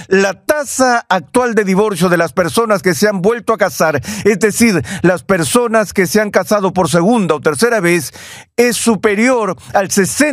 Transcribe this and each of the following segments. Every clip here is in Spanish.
La tasa actual de divorcio de las personas que se han vuelto a casar, es decir, las personas que se han casado por segunda o tercera vez, es superior al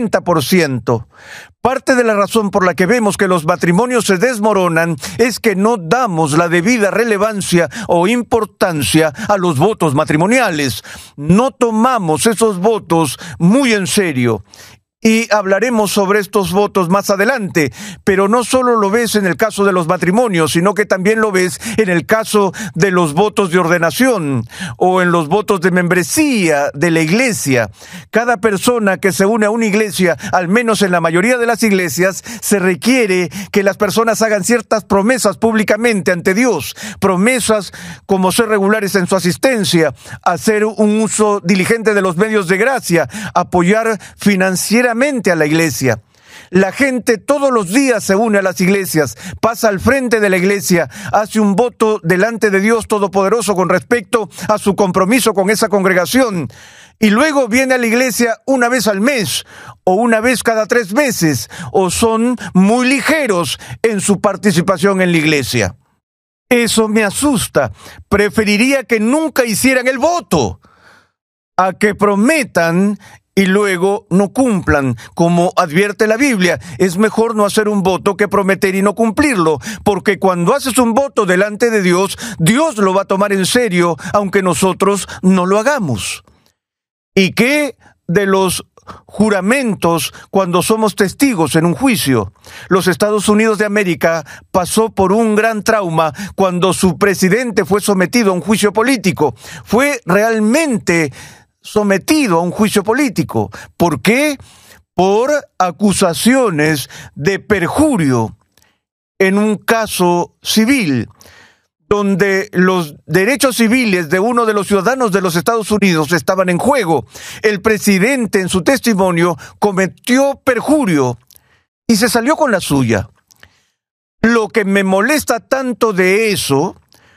60%. Parte de la razón por la que vemos que los matrimonios se desmoronan es que no damos la debida relevancia o importancia a los votos matrimoniales. No tomamos esos votos muy en serio. Y hablaremos sobre estos votos más adelante, pero no solo lo ves en el caso de los matrimonios, sino que también lo ves en el caso de los votos de ordenación o en los votos de membresía de la iglesia. Cada persona que se une a una iglesia, al menos en la mayoría de las iglesias, se requiere que las personas hagan ciertas promesas públicamente ante Dios. Promesas como ser regulares en su asistencia, hacer un uso diligente de los medios de gracia, apoyar financieramente a la iglesia. La gente todos los días se une a las iglesias, pasa al frente de la iglesia, hace un voto delante de Dios Todopoderoso con respecto a su compromiso con esa congregación. Y luego viene a la iglesia una vez al mes, o una vez cada 3 meses, o son muy ligeros en su participación en la iglesia. Eso me asusta. Preferiría que nunca hicieran el voto, a que prometan y luego no cumplan. Como advierte la Biblia, es mejor no hacer un voto que prometer y no cumplirlo, porque cuando haces un voto delante de Dios, Dios lo va a tomar en serio, aunque nosotros no lo hagamos. ¿Y qué de los juramentos cuando somos testigos en un juicio? Los Estados Unidos de América pasó por un gran trauma cuando su presidente fue sometido a un juicio político. Fue realmente sometido a un juicio político. ¿Por qué? Por acusaciones de perjurio en un caso civil, donde los derechos civiles de uno de los ciudadanos de los Estados Unidos estaban en juego. El presidente, en su testimonio, cometió perjurio y se salió con la suya. Lo que me molesta tanto de eso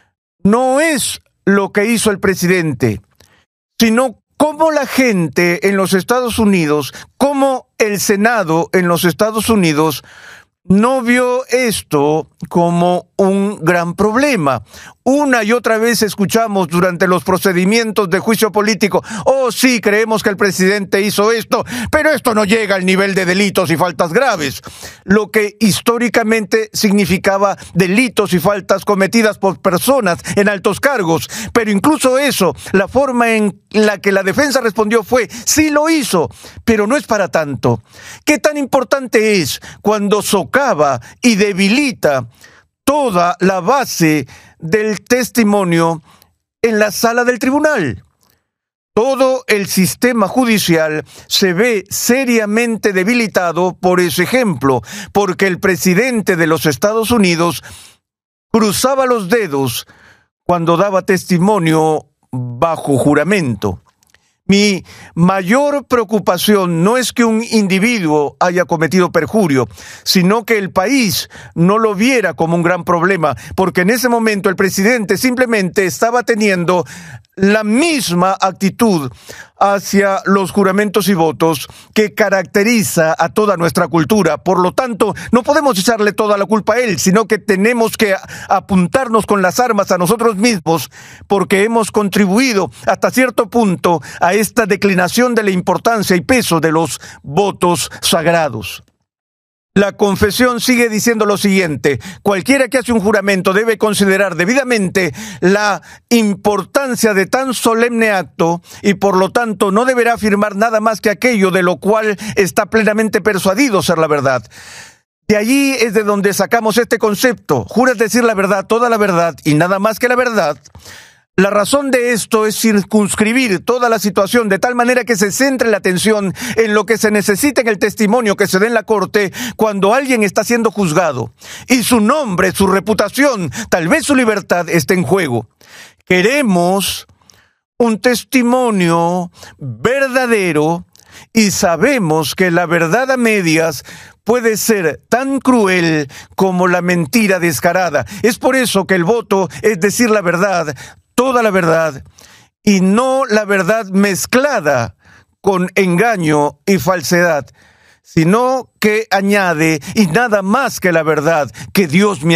no es lo que hizo el presidente, sino cómo la gente en los Estados Unidos, cómo el Senado en los Estados Unidos no vio esto como un gran problema. Una y otra vez escuchamos durante los procedimientos de juicio político: oh sí, creemos que el presidente hizo esto, pero esto no llega al nivel de delitos y faltas graves. Lo que históricamente significaba delitos y faltas cometidas por personas en altos cargos. Pero incluso eso, la forma en la que la defensa respondió fue: sí lo hizo, pero no es para tanto. ¿Qué tan importante es cuando socava y debilita toda la base del testimonio en la sala del tribunal? Todo el sistema judicial se ve seriamente debilitado por ese ejemplo, porque el presidente de los Estados Unidos cruzaba los dedos cuando daba testimonio bajo juramento. Mi mayor preocupación no es que un individuo haya cometido perjurio, sino que el país no lo viera como un gran problema, porque en ese momento el presidente simplemente estaba teniendo la misma actitud hacia los juramentos y votos que caracteriza a toda nuestra cultura. Por lo tanto, no podemos echarle toda la culpa a él, sino que tenemos que apuntarnos con las armas a nosotros mismos, porque hemos contribuido hasta cierto punto a esta declinación de la importancia y peso de los votos sagrados. La confesión sigue diciendo lo siguiente: cualquiera que hace un juramento debe considerar debidamente la importancia de tan solemne acto y por lo tanto no deberá afirmar nada más que aquello de lo cual está plenamente persuadido ser la verdad. De allí es de donde sacamos este concepto: juras decir la verdad, toda la verdad y nada más que la verdad. La razón de esto es circunscribir toda la situación de tal manera que se centre la atención en lo que se necesita en el testimonio que se dé en la corte cuando alguien está siendo juzgado y su nombre, su reputación, tal vez su libertad esté en juego. Queremos un testimonio verdadero y sabemos que la verdad a medias puede ser tan cruel como la mentira descarada. Es por eso que el voto es decir la verdad, toda la verdad, y no la verdad mezclada con engaño y falsedad, sino que añade, y nada más que la verdad que Dios me